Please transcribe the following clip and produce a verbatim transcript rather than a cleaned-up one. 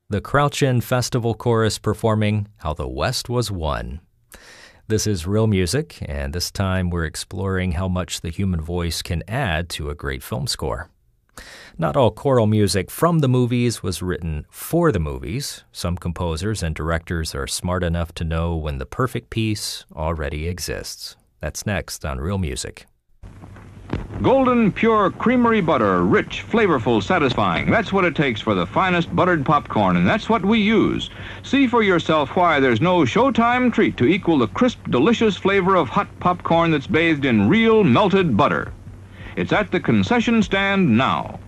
The Crouchin' Festival Chorus performing How the West Was Won. This is Real Music, and this time we're exploring how much the human voice can add to a great film score. Not all choral music from the movies was written for the movies. Some composers and directors are smart enough to know when the perfect piece already exists. That's next on Real Music. Golden, pure creamery butter, rich, flavorful, satisfying. That's what it takes for the finest buttered popcorn, and that's what we use. See for yourself why there's no Showtime treat to equal the crisp, delicious flavor of hot popcorn that's bathed in real melted butter. It's at the concession stand now.